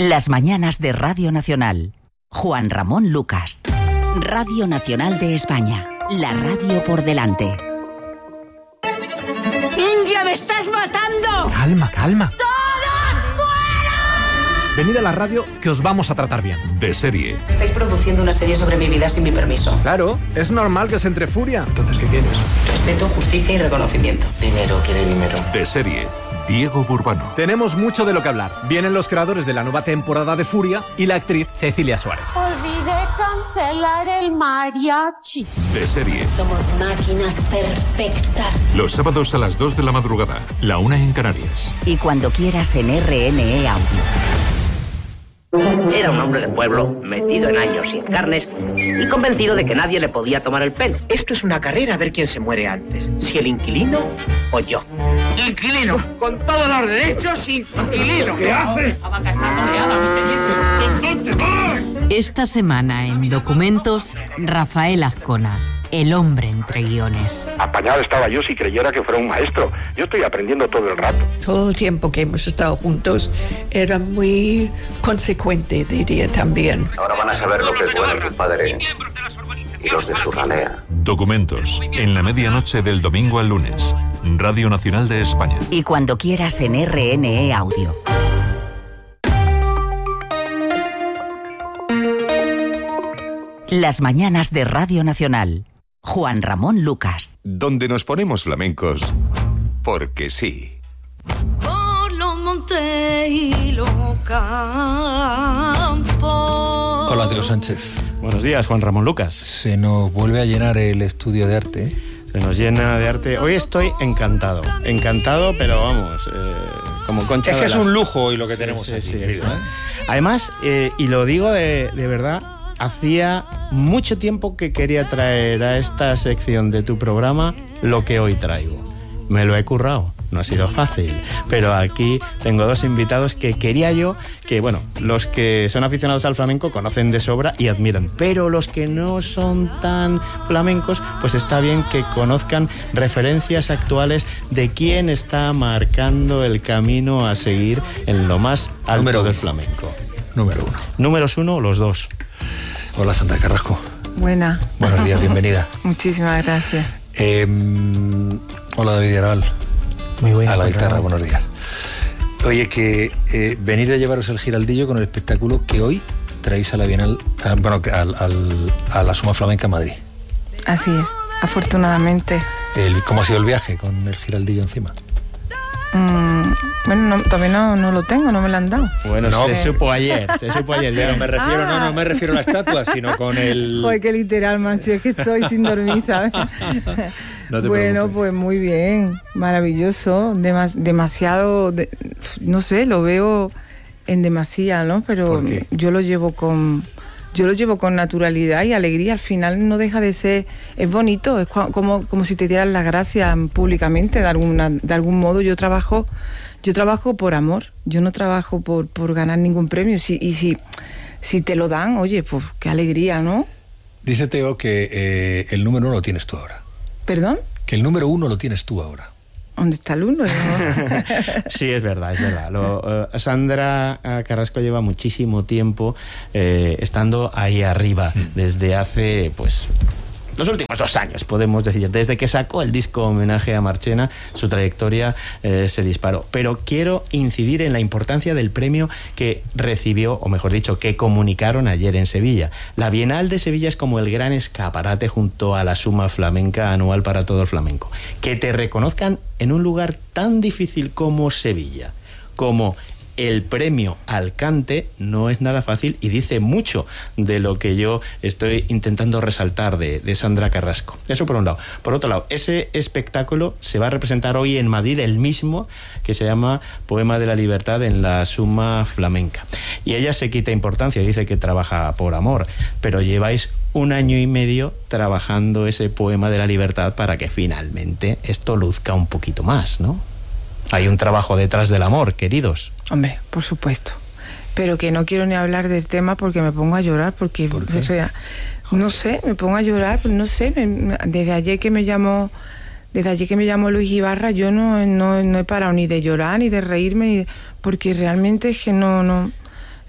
Las mañanas de Radio Nacional. Juan Ramón Lucas. Radio Nacional de España. La radio por delante. ¡India, me estás matando! Calma, calma. ¡Todos fuera! Venid a la radio que os vamos a tratar bien. De serie. Estáis produciendo una serie sobre mi vida sin mi permiso. Claro, es normal que se entre furia. Entonces, ¿qué quieres? Respeto, justicia y reconocimiento. Dinero, quiere dinero. De serie. Diego Burbano. Tenemos mucho de lo que hablar. Vienen los creadores de la nueva temporada de Furia y la actriz Cecilia Suárez. Olvidé cancelar el mariachi. De serie. Somos máquinas perfectas. Los sábados a las 2 de la madrugada, la 1 en Canarias. Y cuando quieras en RNE Audio. Era un hombre de pueblo, metido en años sin carnes y convencido de que nadie le podía tomar el pelo. Esto es una carrera a ver quién se muere antes, si el inquilino o yo. ¡Inquilino! Con todos los derechos, inquilino. ¿Qué hace? Esta semana en Documentos, Rafael Azcona, el hombre entre guiones. Apañado estaba yo si creyera que fuera un maestro. Yo estoy aprendiendo todo el rato. Todo el tiempo que hemos estado juntos era muy consecuente, diría también. Ahora van a saber lo que es bueno tu padre y los de su ralea. Documentos, en la medianoche del domingo al lunes. Radio Nacional de España. Y cuando quieras en RNE Audio. Las mañanas de Radio Nacional. Juan Ramón Lucas. Donde nos ponemos flamencos porque sí. Por los montes y los campos. Hola, Teo Sánchez. Buenos días, Juan Ramón Lucas. Se nos vuelve a llenar el estudio de arte. Se nos llena de arte. Hoy estoy encantado, pero vamos, como Concha. Es que es un lujo y lo que tenemos aquí, sí, querido, ¿eh? Además, y lo digo de verdad, hacía mucho tiempo que quería traer a esta sección de tu programa lo que hoy traigo. Me lo he currado, no ha sido fácil, pero aquí tengo dos invitados que quería yo, que bueno, los que son aficionados al flamenco conocen de sobra y admiran, pero los que no son tan flamencos, pues está bien que conozcan referencias actuales de quién está marcando el camino a seguir en lo más alto del flamenco. Número uno. ¿Números uno o los dos? Hola, Sandra Carrasco. Buenas días, bienvenida. Muchísimas gracias. Hola, David Aral. Muy buena. A la guitarra, buenos días. Oye, que venir a llevaros el giraldillo con el espectáculo que hoy traéis a la Bienal, a la Suma Flamenca Madrid. Así es, afortunadamente. ¿Cómo ha sido el viaje con el giraldillo encima? Bueno, todavía no lo tengo, no me lo han dado. Bueno, no, se supo ayer. Pero me refiero, no me refiero a la estatua, sino con el... Joder, qué literal, macho, es que estoy sin dormir, ¿sabes? No te bueno, preocupes. pues muy bien, maravilloso, demasiado, no sé, lo veo en demasía, ¿no? Pero yo lo llevo con naturalidad y alegría. Al final no deja de ser, es bonito, es como si te dieran las gracias públicamente de algún modo. Yo trabajo por amor, yo no trabajo por ganar ningún premio. Si te lo dan, oye, pues qué alegría, ¿no? Dice Teo que el número uno lo tienes tú ahora. ¿Perdón? Que el número uno lo tienes tú ahora. ¿Dónde está el uno? Sí, es verdad. Sandra Carrasco lleva muchísimo tiempo estando ahí arriba, desde hace, pues, los últimos 2 años, podemos decir. Desde que sacó el disco Homenaje a Marchena, su trayectoria se disparó. Pero quiero incidir en la importancia del premio que recibió, o mejor dicho, que comunicaron ayer en Sevilla. La Bienal de Sevilla es como el gran escaparate junto a la Suma Flamenca anual para todo el flamenco. Que te reconozcan en un lugar tan difícil como Sevilla, como el premio al cante, no es nada fácil y dice mucho de lo que yo estoy intentando resaltar de Sandra Carrasco. Eso por un lado. Por otro lado, ese espectáculo se va a representar hoy en Madrid, el mismo, que se llama Poema de la Libertad en la Suma Flamenca. Y ella se quita importancia, dice que trabaja por amor, pero lleváis 1 año y medio trabajando ese Poema de la Libertad para que finalmente esto luzca un poquito más, ¿no? Hay un trabajo detrás del amor, queridos. Hombre, por supuesto. Pero que no quiero ni hablar del tema porque me pongo a llorar, porque no sé, me pongo a llorar, no sé, desde ayer que me llamó Luis Ibarra, yo no he parado ni de llorar, ni de reírme, porque realmente es que no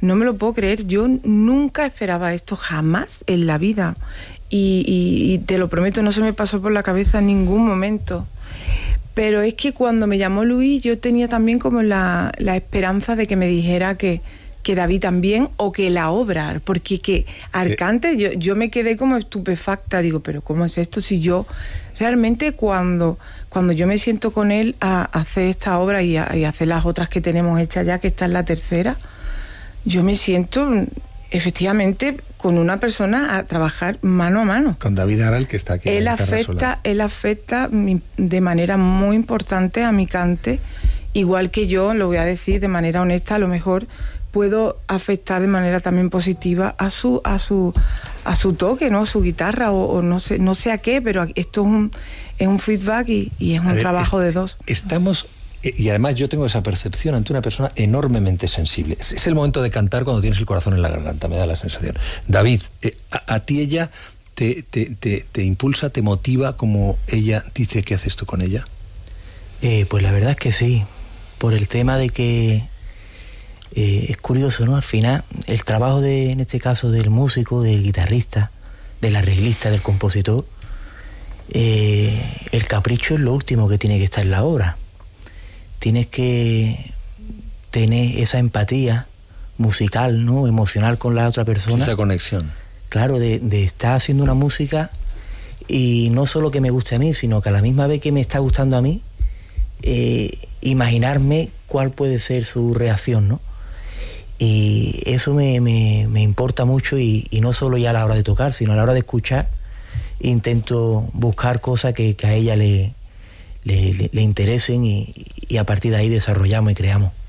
no me lo puedo creer. Yo nunca esperaba esto, jamás en la vida. Y te lo prometo, no se me pasó por la cabeza en ningún momento. Pero es que cuando me llamó Luis, yo tenía también como la esperanza de que me dijera que David también, o que la obra, porque que Arcante, yo me quedé como estupefacta, digo, pero ¿cómo es esto? Si yo realmente cuando yo me siento con él a hacer esta obra y a hacer las otras que tenemos hechas ya, que esta es la tercera, yo me siento efectivamente con una persona a trabajar mano a mano. Con David Aral, que está aquí. Él afecta de manera muy importante a mi cante, igual que yo, lo voy a decir de manera honesta, a lo mejor puedo afectar de manera también positiva a su toque, ¿no? A su guitarra, o no sé a qué, pero esto es un feedback y es un trabajo de dos. Estamos, y además yo tengo esa percepción ante una persona enormemente sensible. Es el momento de cantar cuando tienes el corazón en la garganta, me da la sensación. David, a ti ella te impulsa, te motiva como ella dice que haces tú con ella. Pues la verdad es que sí, por el tema de que es curioso, ¿no? Al final, el trabajo en este caso, del músico, del guitarrista, del arreglista, del compositor, el capricho es lo último que tiene que estar en la obra. Tienes que tener esa empatía musical, ¿no? Emocional con la otra persona. Esa conexión. Claro, de estar haciendo una música y no solo que me guste a mí, sino que a la misma vez que me está gustando a mí, imaginarme cuál puede ser su reacción, ¿no? Y eso me importa mucho, y no solo ya a la hora de tocar, sino a la hora de escuchar. Intento buscar cosas que a ella le interesen, y a partir de ahí desarrollamos y creamos.